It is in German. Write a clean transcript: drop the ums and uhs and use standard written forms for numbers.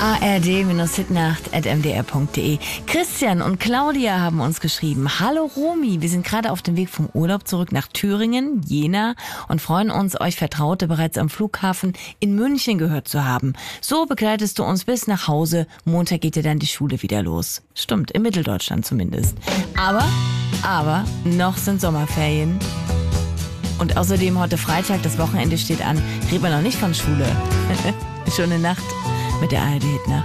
ard-hitnacht@mdr.de. Christian und Claudia haben uns geschrieben. Hallo Romy, wir sind gerade auf dem Weg vom Urlaub zurück nach Thüringen, Jena und freuen uns, euch Vertraute bereits am Flughafen in München gehört zu haben. So begleitest du uns bis nach Hause. Montag geht ja dann die Schule wieder los. Stimmt, in Mitteldeutschland zumindest. Aber noch sind Sommerferien. Und außerdem heute Freitag, das Wochenende steht an, reden wir noch nicht von Schule. Schöne Nacht mit der ARD-Hitnacht.